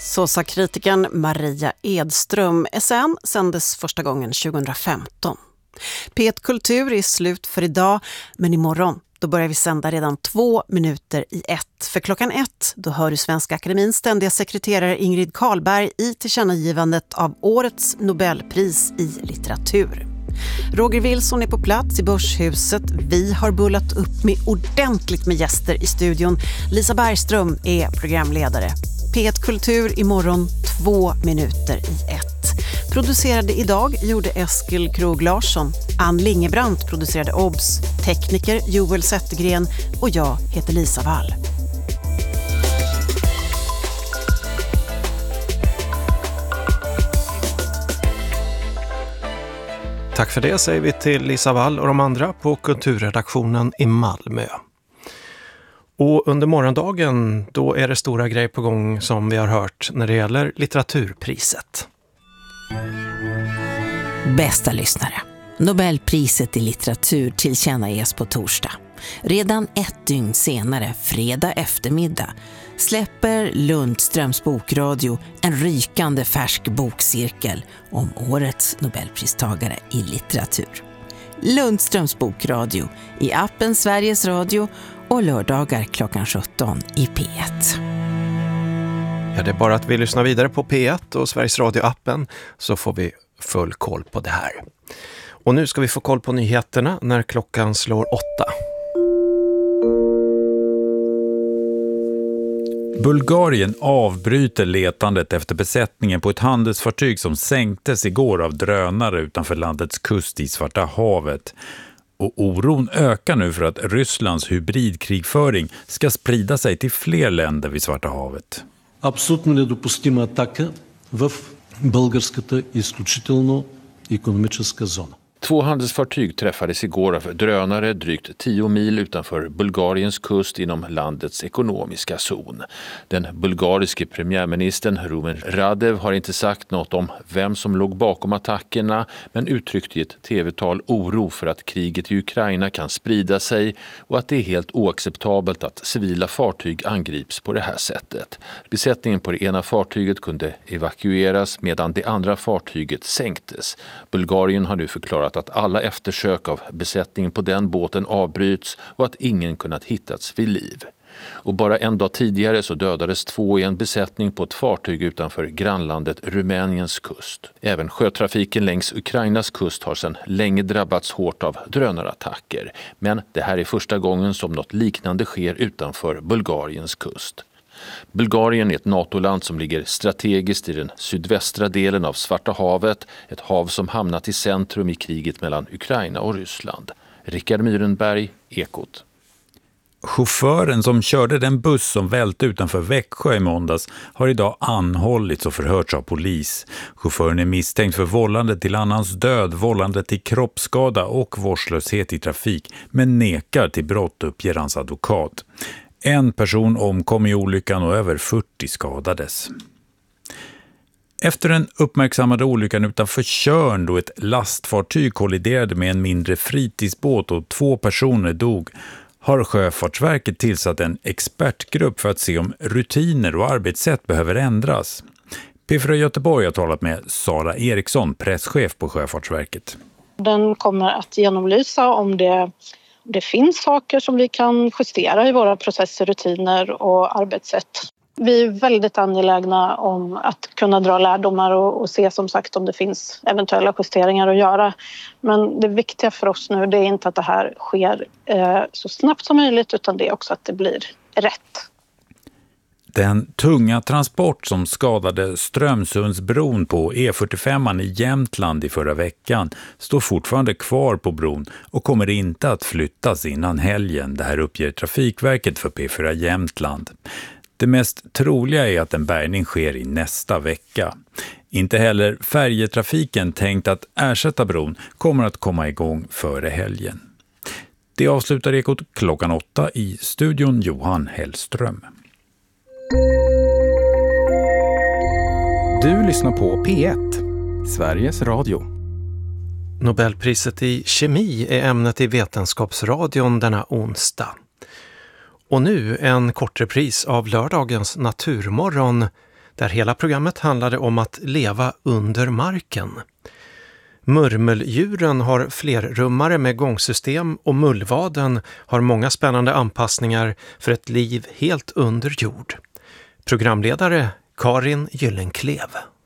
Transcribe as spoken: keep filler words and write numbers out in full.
Så sa kritiken Maria Edström. S N sändes första gången tjugohundrafemton. P ett Kultur är slut för idag, men imorgon då börjar vi sända redan två minuter i ett. För klockan ett då hör du Svenska Akademins ständiga sekreterare Ingrid Karlberg i tillkännagivandet av årets Nobelpris i litteratur. Roger Wilson är på plats i Börshuset. Vi har bullat upp med ordentligt med gäster i studion. Lisa Bergström är programledare. P ett Kultur imorgon två minuter i ett. Producerade idag gjorde Eskil Krog Larsson. Ann Lingebrandt producerade O B S. Tekniker Joel Zettergren och jag heter Lisa Wall. Tack för det säger vi till Lisa Wall och de andra på kulturredaktionen i Malmö. Och under morgondagen då är det stora grejer på gång som vi har hört när det gäller litteraturpriset. Bästa lyssnare, Nobelpriset i litteratur tillkännages på torsdag. Redan ett dygn senare, fredag eftermiddag, släpper Lundströms bokradio en rykande färsk bokcirkel om årets Nobelpristagare i litteratur. Lundströms bokradio i appen Sveriges Radio och lördagar klockan sjutton i P ett. Ja, det är bara att vi lyssnar vidare på P ett och Sveriges Radio-appen så får vi full koll på det här. Och nu ska vi få koll på nyheterna när klockan slår åtta. Bulgarien avbryter letandet efter besättningen på ett handelsfartyg som sänktes igår av drönare utanför landets kust i Svarta havet. Och oron ökar nu för att Rysslands hybridkrigföring ska sprida sig till fler länder vid Svarta havet. Абсолютно недопустима атака в българската изключително икономическа зона. Två handelsfartyg träffades igår av drönare drygt tio mil utanför Bulgariens kust inom landets ekonomiska zon. Den bulgariske premiärministern Rumen Radev har inte sagt något om vem som låg bakom attackerna men uttryckte i ett tv-tal oro för att kriget i Ukraina kan sprida sig och att det är helt oacceptabelt att civila fartyg angrips på det här sättet. Besättningen på det ena fartyget kunde evakueras medan det andra fartyget sänktes. Bulgarien har nu förklarat att alla eftersök av besättningen på den båten avbryts och att ingen kunnat hittats vid liv. Och bara en dag tidigare så dödades två i en besättning på ett fartyg utanför grannlandet Rumäniens kust. Även sjötrafiken längs Ukrainas kust har sedan länge drabbats hårt av drönarattacker. Men det här är första gången som något liknande sker utanför Bulgariens kust. Bulgarien är ett NATO-land som ligger strategiskt i den sydvästra delen av Svarta havet, ett hav som hamnat i centrum i kriget mellan Ukraina och Ryssland. Rickard Myrenberg, Ekot. Chauffören som körde den buss som välte utanför Växjö i måndags har idag anhållits och förhörts av polis. Chauffören är misstänkt för vållande till annans död, vållande till kroppsskada och vårdslöshet i trafik, men nekar till brott, uppger hans advokat. En person omkom i olyckan och över fyrtio skadades. Efter den uppmärksammade olyckan utanför Tjörn då ett lastfartyg kolliderade med en mindre fritidsbåt och två personer dog har Sjöfartsverket tillsatt en expertgrupp för att se om rutiner och arbetssätt behöver ändras. P fyra Göteborg har talat med Sara Eriksson, presschef på Sjöfartsverket. Den kommer att genomlysa om det Det finns saker som vi kan justera i våra processer, rutiner och arbetssätt. Vi är väldigt angelägna om att kunna dra lärdomar och, och se som sagt om det finns eventuella justeringar att göra. Men det viktiga för oss nu det är inte att det här sker eh, så snabbt som möjligt utan det är också att det blir rätt. Den tunga transport som skadade Strömsundsbron på E fyrtiofem i Jämtland i förra veckan står fortfarande kvar på bron och kommer inte att flyttas innan helgen. Det här uppger Trafikverket för P fyra Jämtland. Det mest troliga är att en bärgning sker i nästa vecka. Inte heller färjetrafiken tänkt att ersätta bron kommer att komma igång före helgen. Det avslutar Ekot klockan åtta i studion Johan Hellström. Du lyssnar på P ett, Sveriges Radio. Nobelpriset i kemi är ämnet i Vetenskapsradion denna onsdag. Och nu en kort repris av lördagens Naturmorgon där hela programmet handlade om att leva under marken. Murmeldjuren har flerrummare med gångsystem och mullvaden har många spännande anpassningar för ett liv helt under jord. Programledare Karin Gyllenklev.